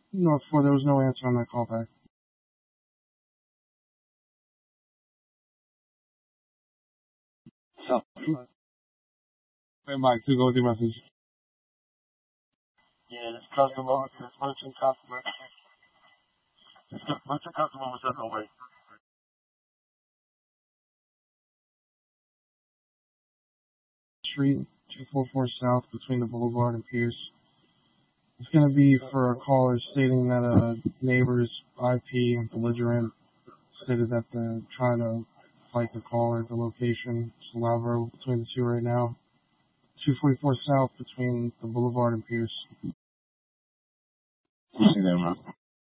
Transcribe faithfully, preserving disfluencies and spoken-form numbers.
North four, there was no answer on that callback. So, hey Mike, to go with your message. Yeah, this customer, this merchant customer, this merchant customer was just away. Street, two forty-four South, between the Boulevard and Pierce. It's going to be for a caller stating that a neighbor's I P and belligerent stated that they're trying to fight the caller at the location. It's a loud row between the two right now. two forty-four South, between the Boulevard and Pierce. See that, bro.